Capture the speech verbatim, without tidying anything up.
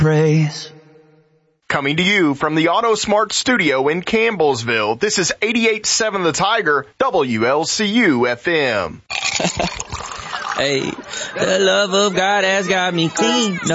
praise. Coming to you from the AutoSmart studio in Campbellsville, this is eighty-eight point seven The Tiger, W L C U F M. Hey, the love of God has got me clean.